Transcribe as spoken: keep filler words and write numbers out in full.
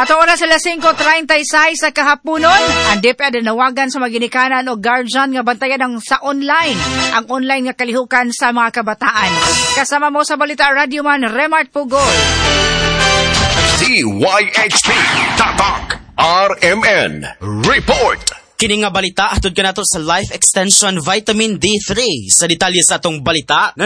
Ato oras sila five thirty-six sa kahaponon. Ang D E P E nawagan sa maginikanan o guardian nga bantayan ang sa online, ang online nga kalihukan sa mga kabataan. Kasama mo sa Balita Radio Man, Remart Pugol. D Y H P Tatak R M N Report. Kini nga balita atod kanato sa Life Extension Vitamin D three. Sa detalye sa atong balita,